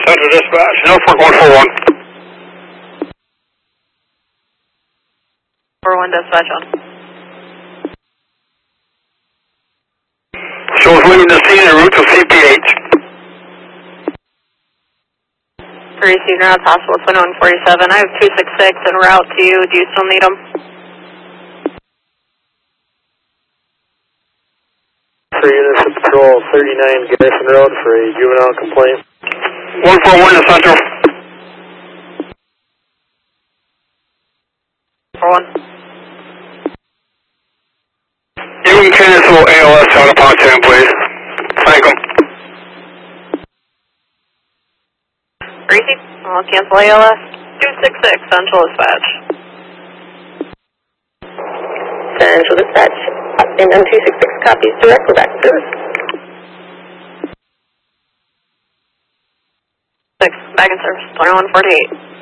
Central Dispatch, Norfolk 141. 41 dispatch on. Shows leaving the scene en route to CPH. Receiving route possible 2147. I have 266 en route to you. Do you still need them? For units of patrol 39 Garrison Road for a juvenile complaint. 141 to Central. 41. You can cancel ALS out of Pot 10, please. Thank them. Receive. I'll cancel ALS. 266 Central Dispatch. Central Dispatch. And then 266 copies direct. We're back to service. 6. Back in service. 2148.